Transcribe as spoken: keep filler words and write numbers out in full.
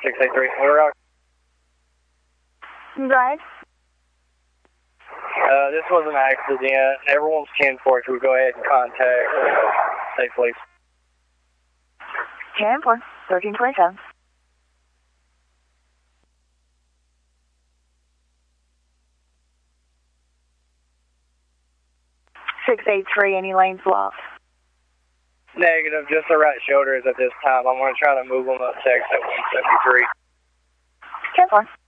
six eight three. We're out. Go ahead. Uh, this was an accident. Everyone's ten four. Should we go ahead and contact State Police? ten four, thirteen twenty-seven. six eight three, any lanes blocked? Negative, just the right shoulder is at this time. I'm going to try to move them up to exit one seventy-three. ten four.